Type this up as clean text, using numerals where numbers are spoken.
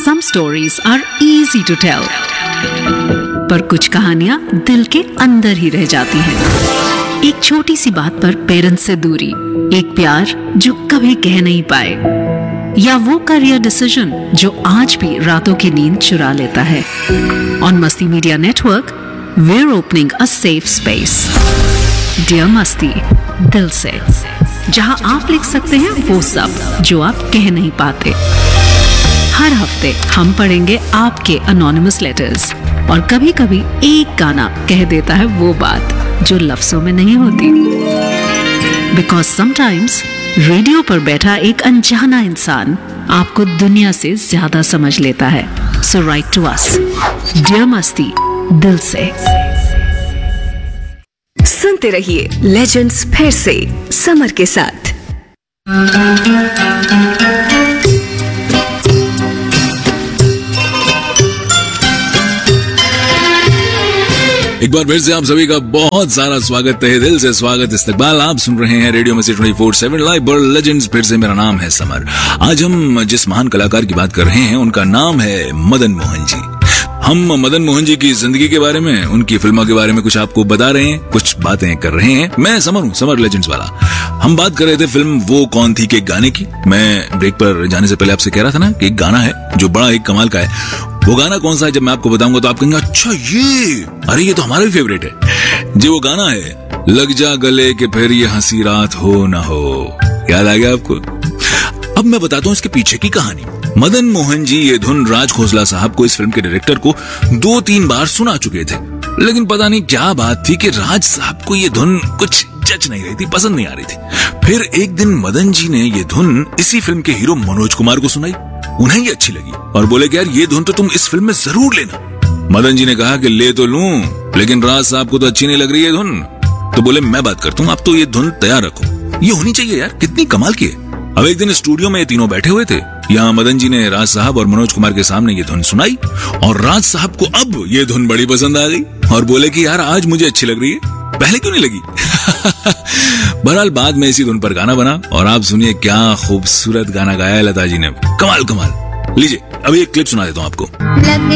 Some stories are easy to tell, पर कुछ कहानियां दिल के अंदर ही रह जाती हैं। एक छोटी सी बात पर पेरेंट्स से दूरी, एक प्यार जो कभी कह नहीं पाए, या वो करियर डिसीजन जो आज भी रातों की नींद चुरा लेता है। ऑन मस्ती media network, we're opening a safe space. Dear मस्ती, दिल से, जहां आप लिख सकते हैं वो सब जो आप कह नहीं पाते। हर हफ्ते हम पढ़ेंगे आपके अनोनिमस लेटर्स, और कभी कभी एक गाना कह देता है वो बात जो लफ्जों में नहीं होती। बिकॉज समटाइम्स रेडियो पर बैठा एक अनजाना इंसान आपको दुनिया से ज्यादा समझ लेता है। सो राइट टू अस, डियर मस्ती, दिल से। सुनते रहिए लेजेंड्स फिर से समर के साथ। एक बार फिर से आप सभी का बहुत सारा स्वागत है, दिल से स्वागत, इस्तकबाल। आप सुन रहे हैं रेडियो मस्ती 24/7 लाइव पर लेजेंड्स फिर से। मेरा नाम है समर। आज हम जिस महान कलाकार की बात कर रहे हैं उनका नाम है मदन मोहन जी। हम मदन मोहन जी की जिंदगी के बारे में, उनकी फिल्मों के बारे में कुछ आपको बता रहे हैं, कुछ बातें कर रहे हैं। मैं समर हूँ, समर लेजेंड्स वाला। हम बात कर रहे थे फिल्म वो कौन थी के गाने की। मैं ब्रेक पर जाने से पहले आपसे कह रहा था ना कि एक गाना है जो बड़ा एक कमाल का है। वो गाना कौन सा है जब मैं आपको बताऊंगा तो आप कहेंगे अच्छा ये तो हमारा भी फेवरेट है जी। वो गाना है लग जा गले के फिर ये हंसी रात हो ना हो। याद आ गया आपको? अब मैं बताता हूँ इसके पीछे की कहानी। मदन मोहन जी ये धुन राज खोसला साहब को, इस फिल्म के डायरेक्टर को 2-3 बार सुना चुके थे, लेकिन पता नहीं क्या बात थी कि राज साहब को ये धुन कुछ जच नहीं रही थी, पसंद नहीं आ रही थी। फिर एक दिन मदन जी ने ये धुन इसी फिल्म के हीरो मनोज कुमार को सुनाई। उन्हें ये अच्छी लगी और बोले कि यार ये धुन तो तुम इस फिल्म में जरूर लेना। मदन जी ने कहा कि ले तो लूं, लेकिन राज साहब को तो अच्छी नहीं लग रही है धुन। तो बोले मैं बात करता हूँ, आप तो ये धुन तैयार रखो, ये होनी चाहिए यार। कितनी कमाल की है। अब एक दिन स्टूडियो में ये तीनों बैठे हुए थे। यहाँ मदन जी ने राज साहब और मनोज कुमार के सामने ये धुन सुनाई और राज साहब को अब ये धुन बड़ी पसंद आ गई और बोले कि यार आज मुझे अच्छी लग रही है, पहले क्यों नहीं लगी? बहरहाल बाद में इसी धुन पर गाना बना और आप सुनिए क्या खूबसूरत गाना गाया है लता जी ने। कमाल कमाल। लीजिए अभी एक क्लिप सुना देता हूँ आपको।